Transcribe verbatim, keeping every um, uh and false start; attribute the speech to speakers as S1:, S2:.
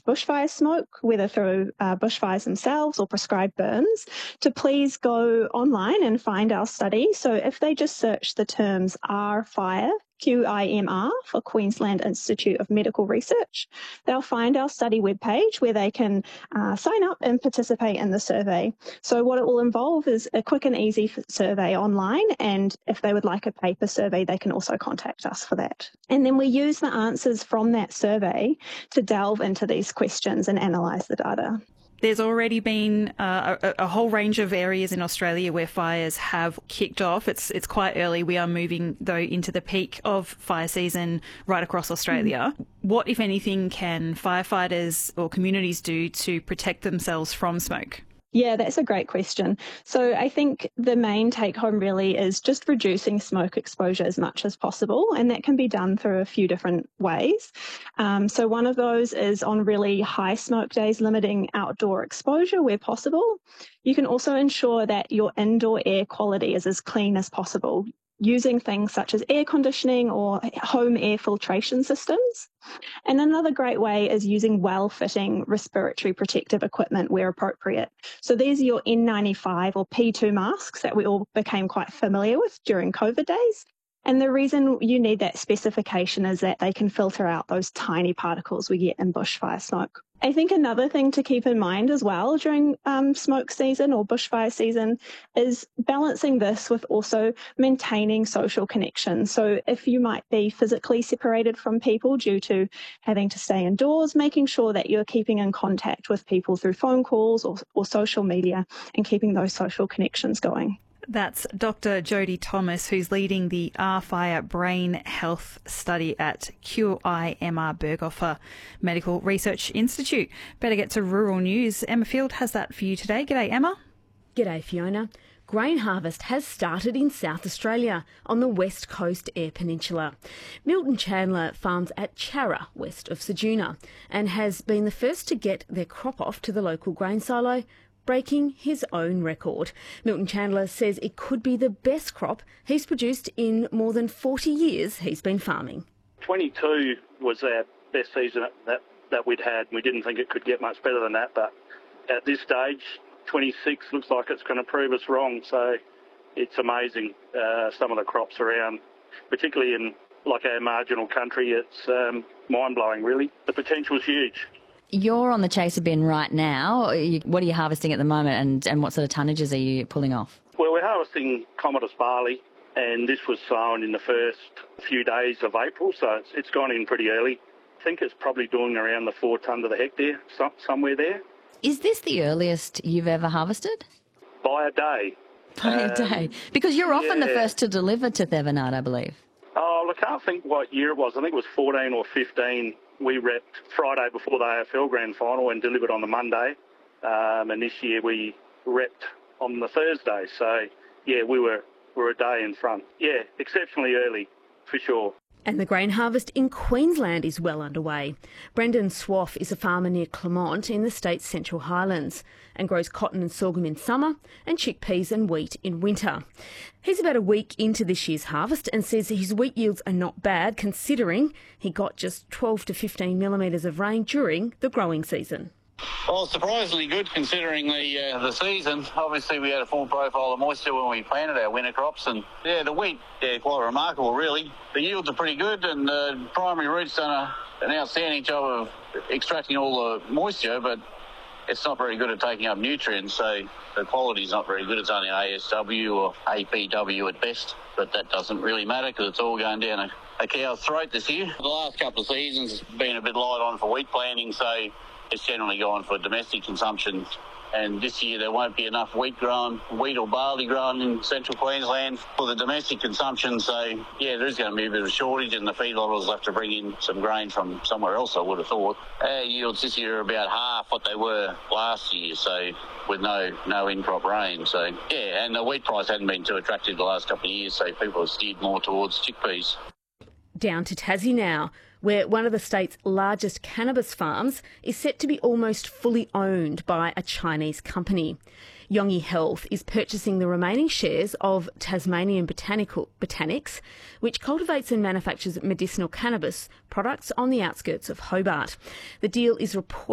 S1: bushfire smoke, whether through uh, bushfires themselves or prescribed burns, to please go online and find our study. So if they just search the terms R fire, Q I M R, for Queensland Institute of Medical Research, they'll find our study webpage where they can uh, sign up and participate in the survey. So what it will involve is a quick and easy survey online, and if they would like a paper survey, they can also contact us for that. And then we use the answers from that survey to delve into these questions and analyse the data.
S2: There's already been uh, a, a whole range of areas in Australia where fires have kicked off. It's it's quite early. We are moving, though, into the peak of fire season right across Australia. Mm. What, if anything, can firefighters or communities do to protect themselves from smoke?
S1: Yeah, that's a great question. So I think the main take home really is just reducing smoke exposure as much as possible, and that can be done through a few different ways. Um, so one of those is on really high smoke days, limiting outdoor exposure where possible. You can also ensure that your indoor air quality is as clean as possible, using things such as air conditioning or home air filtration systems. And another great way is using well-fitting respiratory protective equipment where appropriate. So these are your N ninety-five or P two masks that we all became quite familiar with during COVID days. And the reason you need that specification is that they can filter out those tiny particles we get in bushfire smoke. I think another thing to keep in mind as well during um, smoke season or bushfire season is balancing this with also maintaining social connection. So if you might be physically separated from people due to having to stay indoors, making sure that you're keeping in contact with people through phone calls or, or social media and keeping those social connections going.
S2: That's Doctor Jodie Thomas, who's leading the R Fire Brain Health Study at Q I M R Berghofer Medical Research Institute. Better get to rural news. Emma Field has that for you today. G'day, Emma.
S3: G'day, Fiona. Grain harvest has started in South Australia on the West Coast Eyre Peninsula. Milton Chandler farms at Charra, west of Ceduna, and has been the first to get their crop off to the local grain silo, breaking his own record. Milton Chandler says it could be the best crop he's produced in more than forty years he's been farming.
S4: twenty-two was our best season that, that we'd had. We didn't think it could get much better than that, but at this stage, twenty-six looks like it's going to prove us wrong. So it's amazing, uh, some of the crops around, particularly in like our marginal country. It's um, mind-blowing, really. The potential's huge.
S5: You're on the chaser bin right now. What are you harvesting at the moment, and, and what sort of tonnages are you pulling off?
S4: Well, we're harvesting Commodus barley, and this was sown in the first few days of April, so it's, it's gone in pretty early. I think it's probably doing around the four tonne to the hectare, some, somewhere there.
S5: Is this the earliest you've ever harvested?
S4: By a day.
S5: By um, a day? Because you're often
S4: yeah.
S5: the first to deliver to Thevenard, I believe.
S4: Oh, I can't think what year it was. I think it was fourteen or fifteen. We repped Friday before the A F L Grand Final and delivered on the Monday. Um, and this year we repped on the Thursday. So, yeah, we were, we were a day in front. Yeah, exceptionally early, for sure.
S3: And the grain harvest in Queensland is well underway. Brendan Swaff is a farmer near Clermont in the state's Central Highlands and grows cotton and sorghum in summer and chickpeas and wheat in winter. He's about a week into this year's harvest and says his wheat yields are not bad considering he got just twelve to fifteen millimetres of rain during the growing season.
S6: Well, surprisingly good considering the uh, the season. Obviously, we had a full profile of moisture when we planted our winter crops, and yeah, the wheat, yeah, quite remarkable, really. The yields are pretty good, and uh, primary root's done a, an outstanding job of extracting all the moisture, but it's not very good at taking up nutrients, so the quality's not very good. It's only A S W or A P W at best, but that doesn't really matter because it's all going down a, a cow's throat this year. The last couple of seasons has been a bit light on for wheat planting, so it's generally gone for domestic consumption. And this year there won't be enough wheat grown, wheat or barley grown in central Queensland for the domestic consumption. So, yeah, there is going to be a bit of a shortage, and the feedlot will have to bring in some grain from somewhere else, I would have thought. Our yields this year are about half what they were last year, so with no no in-crop rain. So, yeah, and the wheat price hadn't been too attractive the last couple of years, so people have steered more towards chickpeas.
S3: Down to Tassie now, where one of the state's largest cannabis farms is set to be almost fully owned by a Chinese company. Yongyi Health is purchasing the remaining shares of Tasmanian Botanical Botanics, which cultivates and manufactures medicinal cannabis products on the outskirts of Hobart. The deal is reported